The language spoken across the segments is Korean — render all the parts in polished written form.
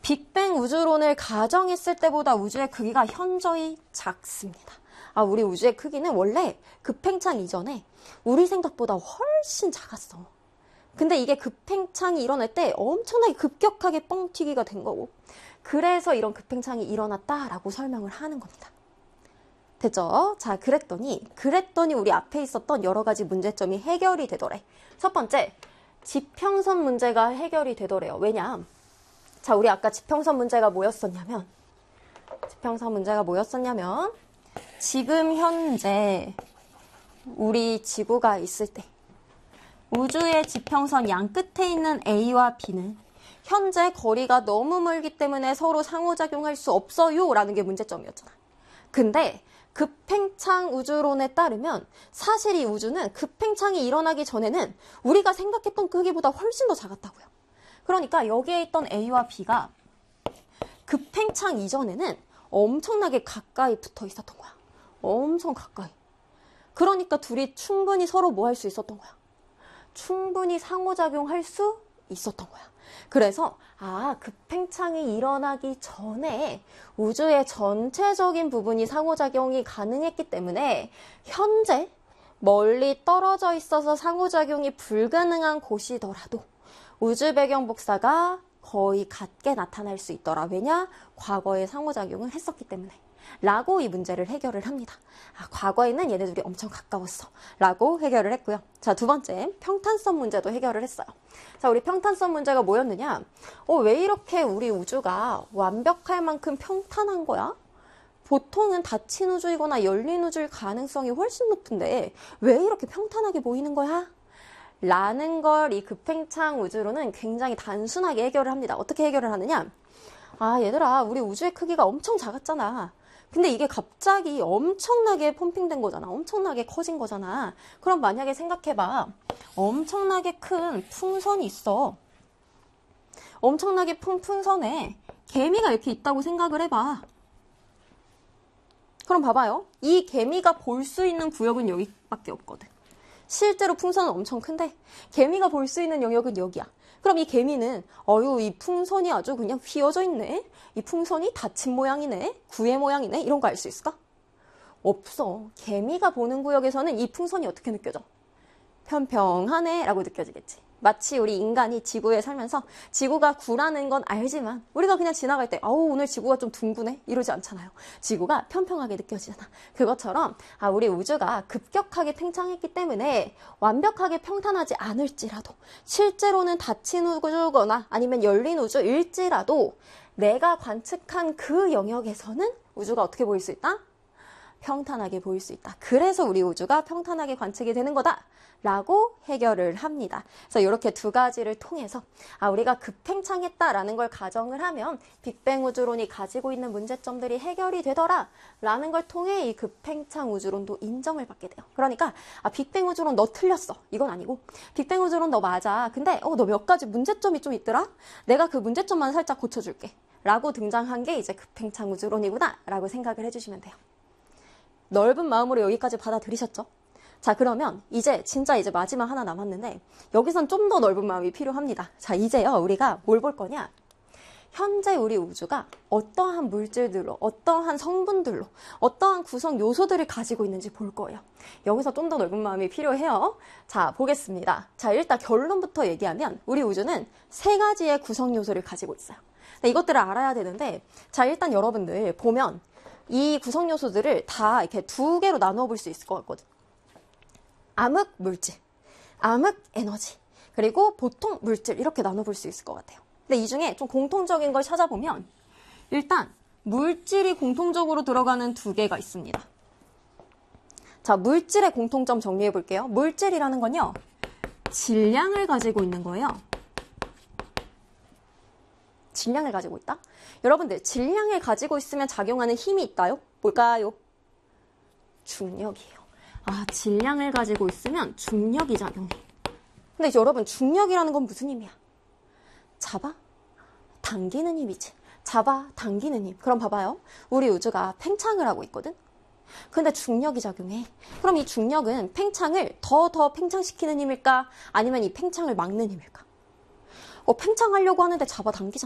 빅뱅 우주론을 가정했을 때보다 우주의 크기가 현저히 작습니다. 우리 우주의 크기는 원래 급팽창 이전에 우리 생각보다 훨씬 작았어. 근데 이게 급팽창이 일어날 때 엄청나게 급격하게 뻥튀기가 된 거고, 그래서 이런 급팽창이 일어났다라고 설명을 하는 겁니다. 됐죠? 자, 그랬더니 우리 앞에 있었던 여러 가지 문제점이 해결이 되더래. 첫 번째, 지평선 문제가 해결이 되더래요. 왜냐? 자, 우리 아까 지평선 문제가 뭐였었냐면, 지금 현재 우리 지구가 있을 때 우주의 지평선 양 끝에 있는 A와 B는 현재 거리가 너무 멀기 때문에 서로 상호작용할 수 없어요 라는 게 문제점이었잖아. 근데 급팽창 우주론에 따르면 사실 이 우주는 급팽창이 일어나기 전에는 우리가 생각했던 크기보다 훨씬 더 작았다고요. 그러니까 여기에 있던 A와 B가 급팽창 이전에는 엄청나게 가까이 붙어 있었던 거야. 엄청 가까이. 그러니까 둘이 충분히 서로 뭐 할 수 있었던 거야. 충분히 상호작용할 수 있었던 거야. 그래서 급팽창이 일어나기 전에 우주의 전체적인 부분이 상호작용이 가능했기 때문에 현재 멀리 떨어져 있어서 상호작용이 불가능한 곳이더라도 우주 배경 복사가 거의 같게 나타날 수 있더라. 왜냐? 과거에 상호작용을 했었기 때문에. 라고 이 문제를 해결을 합니다. 과거에는 얘네들이 엄청 가까웠어. 라고 해결을 했고요. 자, 두 번째, 평탄성 문제도 해결을 했어요. 자, 우리 평탄성 문제가 뭐였느냐? 왜 이렇게 우리 우주가 완벽할 만큼 평탄한 거야? 보통은 닫힌 우주이거나 열린 우주일 가능성이 훨씬 높은데 왜 이렇게 평탄하게 보이는 거야? 라는 걸 이 급팽창 우주론은 굉장히 단순하게 해결을 합니다. 어떻게 해결을 하느냐? 얘들아, 우리 우주의 크기가 엄청 작았잖아. 근데 이게 갑자기 엄청나게 펌핑된 거잖아. 엄청나게 커진 거잖아. 그럼 만약에 생각해봐. 엄청나게 큰 풍선이 있어. 엄청나게 큰 풍선에 개미가 이렇게 있다고 생각을 해봐. 그럼 봐봐요. 이 개미가 볼 수 있는 구역은 여기밖에 없거든. 실제로 풍선은 엄청 큰데 개미가 볼 수 있는 영역은 여기야. 그럼 이 개미는 이 풍선이 아주 그냥 휘어져 있네. 이 풍선이 닫힌 모양이네. 구의 모양이네. 이런 거 알 수 있을까? 없어. 개미가 보는 구역에서는 이 풍선이 어떻게 느껴져? 평평하네 라고 느껴지겠지. 마치 우리 인간이 지구에 살면서 지구가 구라는 건 알지만 우리가 그냥 지나갈 때 오늘 지구가 좀 둥그네 이러지 않잖아요. 지구가 평평하게 느껴지잖아. 그것처럼 우리 우주가 급격하게 팽창했기 때문에 완벽하게 평탄하지 않을지라도 실제로는 닫힌 우주거나 아니면 열린 우주일지라도 내가 관측한 그 영역에서는 우주가 어떻게 보일 수 있다? 평탄하게 보일 수 있다. 그래서 우리 우주가 평탄하게 관측이 되는 거다. 라고 해결을 합니다. 그래서 이렇게 두 가지를 통해서 우리가 급팽창했다라는 걸 가정을 하면 빅뱅 우주론이 가지고 있는 문제점들이 해결이 되더라 라는 걸 통해 이 급팽창 우주론도 인정을 받게 돼요. 그러니까 빅뱅 우주론 너 틀렸어. 이건 아니고 빅뱅 우주론 너 맞아. 근데 너 몇 가지 문제점이 좀 있더라? 내가 그 문제점만 살짝 고쳐줄게. 라고 등장한 게 이제 급팽창 우주론이구나 라고 생각을 해주시면 돼요. 넓은 마음으로 여기까지 받아들이셨죠? 자, 그러면 이제 마지막 하나 남았는데 여기선 좀 더 넓은 마음이 필요합니다. 자, 이제요 우리가 뭘 볼 거냐? 현재 우리 우주가 어떠한 물질들로, 어떠한 성분들로, 어떠한 구성 요소들을 가지고 있는지 볼 거예요. 여기서 좀 더 넓은 마음이 필요해요. 자, 보겠습니다. 자, 일단 결론부터 얘기하면 우리 우주는 세 가지의 구성 요소를 가지고 있어요. 이것들을 알아야 되는데, 자, 일단 여러분들 보면 이 구성 요소들을 다 이렇게 두 개로 나누어 볼 수 있을 것 같거든. 암흑 물질, 암흑 에너지, 그리고 보통 물질 이렇게 나눠볼 수 있을 것 같아요. 근데 이 중에 좀 공통적인 걸 찾아보면 일단 물질이 공통적으로 들어가는 두 개가 있습니다. 자, 물질의 공통점 정리해 볼게요. 물질이라는 건요, 질량을 가지고 있는 거예요. 질량을 가지고 있다? 여러분들, 질량을 가지고 있으면 작용하는 힘이 있다요? 뭘까요? 중력이에요. 질량을 가지고 있으면 중력이 작용해. 근데 여러분, 중력이라는 건 무슨 힘이야? 잡아? 당기는 힘이지. 잡아, 당기는 힘. 그럼 봐봐요. 우리 우주가 팽창을 하고 있거든? 근데 중력이 작용해. 그럼 이 중력은 팽창을 더 팽창시키는 힘일까? 아니면 이 팽창을 막는 힘일까? 팽창하려고 하는데 잡아 당기잖아.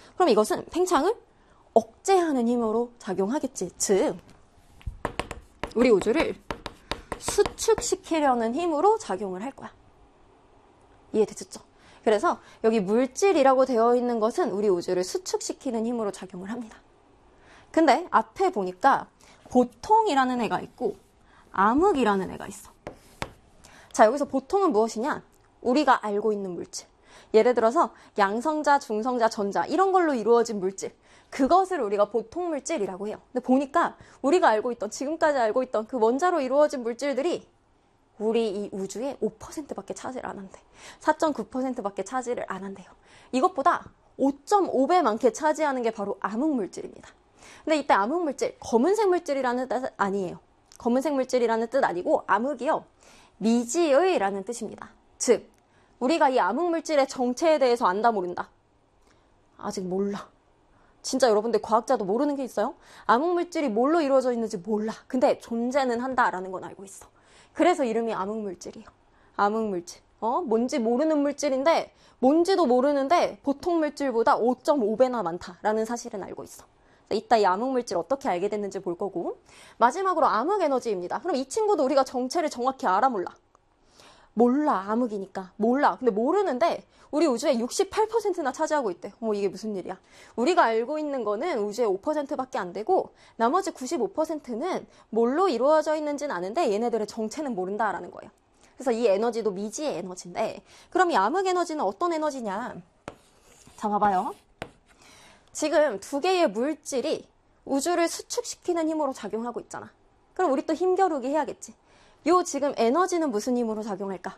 그럼 이것은 팽창을 억제하는 힘으로 작용하겠지. 즉, 우리 우주를 수축시키려는 힘으로 작용을 할 거야. 이해되셨죠? 그래서 여기 물질이라고 되어 있는 것은 우리 우주를 수축시키는 힘으로 작용을 합니다. 근데 앞에 보니까 보통이라는 애가 있고 암흑이라는 애가 있어. 자, 여기서 보통은 무엇이냐? 우리가 알고 있는 물질. 예를 들어서 양성자, 중성자, 전자 이런 걸로 이루어진 물질. 그것을 우리가 보통 물질이라고 해요. 근데 보니까 우리가 알고 있던, 지금까지 알고 있던 그 원자로 이루어진 물질들이 우리 이 우주의 5%밖에 차지를 안 한대. 4.9%밖에 차지를 안 한대요. 이것보다 5.5배 많게 차지하는 게 바로 암흑물질입니다. 근데 이때 암흑물질, 검은색 물질이라는 뜻은 아니에요. 검은색 물질이라는 뜻 아니고 암흑이요. 미지의라는 뜻입니다. 즉, 우리가 이 암흑물질의 정체에 대해서 안다 모른다. 아직 몰라. 진짜 여러분들 과학자도 모르는 게 있어요? 암흑물질이 뭘로 이루어져 있는지 몰라. 근데 존재는 한다라는 건 알고 있어. 그래서 이름이 암흑물질이에요. 암흑물질. 뭔지 모르는 물질인데 뭔지도 모르는데 보통 물질보다 5.5배나 많다라는 사실은 알고 있어. 이따 이 암흑물질 어떻게 알게 됐는지 볼 거고, 마지막으로 암흑에너지입니다. 그럼 이 친구도 우리가 정체를 정확히 알아 몰라? 몰라. 암흑이니까 몰라. 근데 모르는데 우리 우주의 68%나 차지하고 있대. 이게 무슨 일이야? 우리가 알고 있는 거는 우주의 5%밖에 안 되고 나머지 95%는 뭘로 이루어져 있는지는 아는데 얘네들의 정체는 모른다라는 거예요. 그래서 이 에너지도 미지의 에너지인데, 그럼 이 암흑 에너지는 어떤 에너지냐? 자, 봐봐요. 지금 두 개의 물질이 우주를 수축시키는 힘으로 작용하고 있잖아. 그럼 우리 또 힘겨루기 해야겠지. 요 지금 에너지는 무슨 힘으로 작용할까?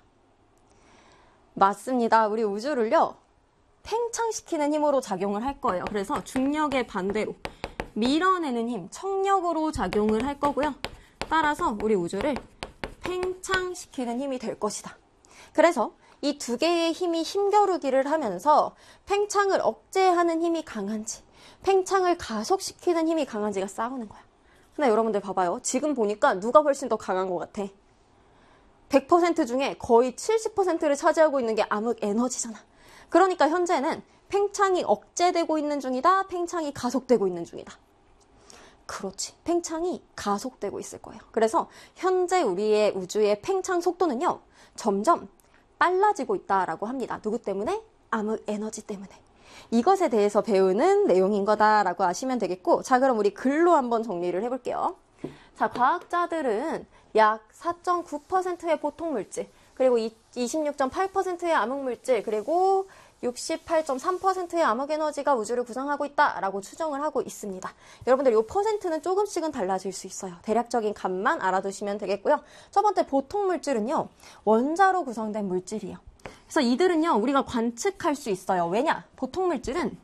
맞습니다. 우리 우주를요, 팽창시키는 힘으로 작용을 할 거예요. 그래서 중력의 반대로 밀어내는 힘, 청력으로 작용을 할 거고요. 따라서 우리 우주를 팽창시키는 힘이 될 것이다. 그래서 이 두 개의 힘이 힘겨루기를 하면서 팽창을 억제하는 힘이 강한지, 팽창을 가속시키는 힘이 강한지가 싸우는 거야. 근데 여러분들 봐봐요. 지금 보니까 누가 훨씬 더 강한 것 같아? 100% 중에 거의 70%를 차지하고 있는 게 암흑 에너지잖아. 그러니까 현재는 팽창이 억제되고 있는 중이다, 팽창이 가속되고 있는 중이다. 그렇지. 팽창이 가속되고 있을 거예요. 그래서 현재 우리의 우주의 팽창 속도는요, 점점 빨라지고 있다라고 합니다. 누구 때문에? 암흑 에너지 때문에. 이것에 대해서 배우는 내용인 거다라고 아시면 되겠고, 자, 그럼 우리 글로 한번 정리를 해볼게요. 자, 과학자들은 약 4.9%의 보통 물질, 그리고 26.8%의 암흑 물질, 그리고 68.3%의 암흑 에너지가 우주를 구성하고 있다라고 추정을 하고 있습니다. 여러분들 이 퍼센트는 조금씩은 달라질 수 있어요. 대략적인 값만 알아두시면 되겠고요. 첫 번째 보통 물질은요, 원자로 구성된 물질이에요. 그래서 이들은요, 우리가 관측할 수 있어요. 왜냐? 보통 물질은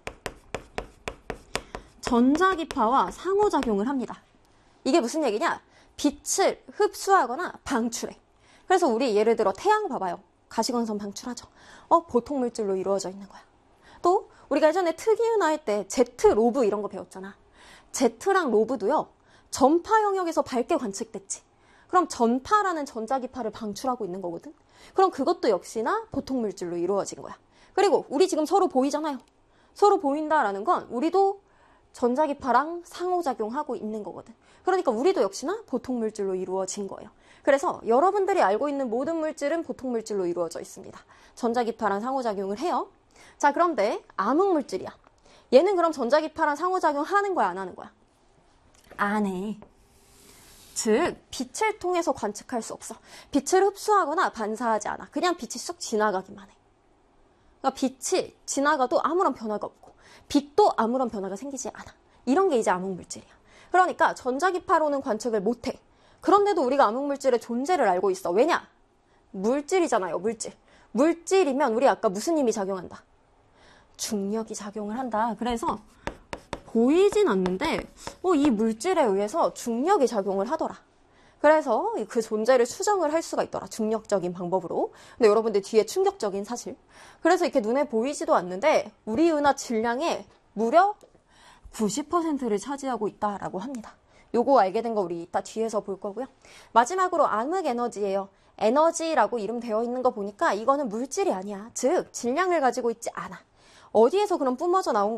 전자기파와 상호작용을 합니다. 이게 무슨 얘기냐? 빛을 흡수하거나 방출해. 그래서 우리 예를 들어 태양 봐봐요. 가시광선 방출하죠. 보통 물질로 이루어져 있는 거야. 또 우리가 예전에 특이은하 할 때 Z 로브 이런 거 배웠잖아. Z랑 로브도요, 전파 영역에서 밝게 관측됐지. 그럼 전파라는 전자기파를 방출하고 있는 거거든. 그럼 그것도 역시나 보통 물질로 이루어진 거야. 그리고 우리 지금 서로 보이잖아요. 서로 보인다라는 건 우리도 전자기파랑 상호작용하고 있는 거거든. 그러니까 우리도 역시나 보통 물질로 이루어진 거예요. 그래서 여러분들이 알고 있는 모든 물질은 보통 물질로 이루어져 있습니다. 전자기파랑 상호작용을 해요. 자, 그런데 암흑 물질이야. 얘는 그럼 전자기파랑 상호작용 하는 거야, 안 하는 거야? 안 해. 즉, 빛을 통해서 관측할 수 없어. 빛을 흡수하거나 반사하지 않아. 그냥 빛이 쑥 지나가기만 해. 그러니까 빛이 지나가도 아무런 변화가 없고 빛도 아무런 변화가 생기지 않아. 이런 게 이제 암흑물질이야. 그러니까 전자기파로는 관측을 못해. 그런데도 우리가 암흑물질의 존재를 알고 있어. 왜냐? 물질이잖아요, 물질. 물질이면 우리 아까 무슨 힘이 작용한다? 중력이 작용을 한다. 그래서 보이진 않는데 이 물질에 의해서 중력이 작용을 하더라. 그래서 그 존재를 추정을 할 수가 있더라. 중력적인 방법으로. 근데 여러분들 뒤에 충격적인 사실. 그래서 이렇게 눈에 보이지도 않는데 우리 은하 질량의 무려 90%를 차지하고 있다라고 합니다. 요거 알게 된 거 우리 이따 뒤에서 볼 거고요. 마지막으로 암흑 에너지예요. 에너지라고 이름 되어 있는 거 보니까 이거는 물질이 아니야. 즉 질량을 가지고 있지 않아. 어디에서 그럼 뿜어져 나온